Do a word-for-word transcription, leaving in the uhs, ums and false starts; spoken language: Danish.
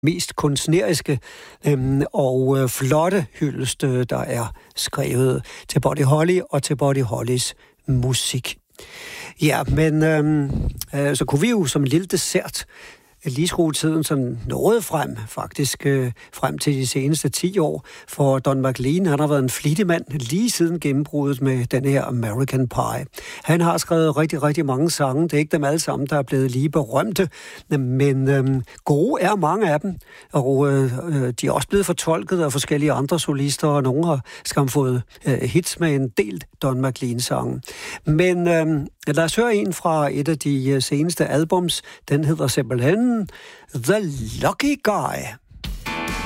mest kunstneriske øhm, og øh, flotte hyldest, øh, der er skrevet til Buddy Holly og til Buddy Hollys musik. Ja, men øhm, øh, så kunne vi jo som en lille dessert lige skrue tiden sådan noget frem, faktisk øh, frem til de seneste ti år, for Don McLean, han har været en flittig mand lige siden gennembruddet med den her American Pie. Han har skrevet rigtig, rigtig mange sange. Det er ikke dem alle sammen, der er blevet lige berømte, men øh, gode er mange af dem, og øh, de er også blevet fortolket af forskellige andre solister, og nogle har skam fået øh, hits med en del Don McLean-sange. Men øh, lad os høre en fra et af de seneste albums. Den hedder simpelthen The Lucky Guy.